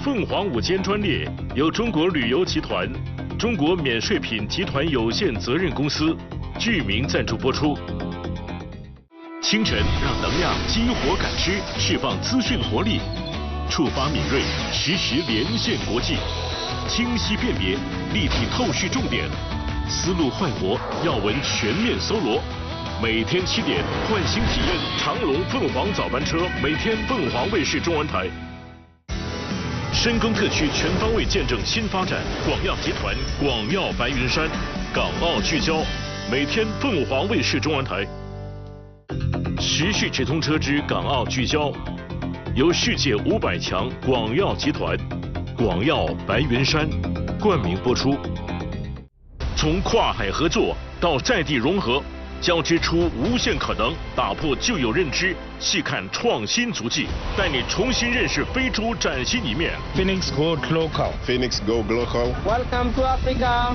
凤凰午间专列由中国旅游集团、中国免税品集团有限责任公司剧名赞助播出。清晨让能量激活感知，释放资讯活力，触发敏锐，实时连线国际，清晰辨别，立体透视重点，思路焕活，要闻全面搜罗。每天7点，换新体验长龙凤凰早班车，每天凤凰卫视中文台。深耕特区全方位见证新发展，广药集团广药白云山，港澳聚焦，每天凤凰卫视中文台。时事直通车之港澳聚焦，由世界500强广药集团、广药白云山冠名播出。从跨海合作到在地融合，交织出无限可能，打破旧有认知，细看创新足迹，带你重新认识非洲崭新一面。 Phoenix Go Global. Phoenix Go Global. Welcome to Africa.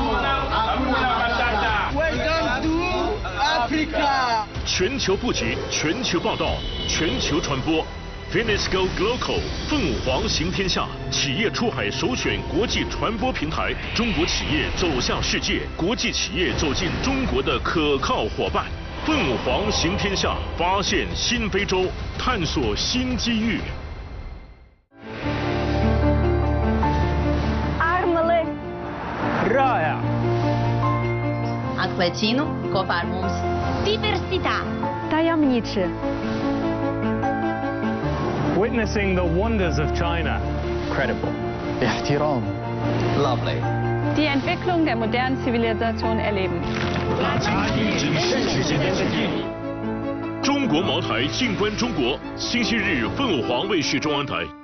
Welcome to Africa. 全球布局，全球报道，全球传播。Phoenix Go Global 凤凰行天下，企业出海首选国际传播平台，中国企业走向世界，国际企业走进中国的可靠伙伴。凤凰行天下，发现新非洲，探索新机遇。 Armele. Raya. Acquacino, Cofarmums. Diversità. Tajemniczy. Witnessing the wonders of China. Credible. Ihtiram. Lovely. Die Entwicklung der modernen Zivilisation erleben. 中国茅台静观中国，星期日凤凰卫视中文台。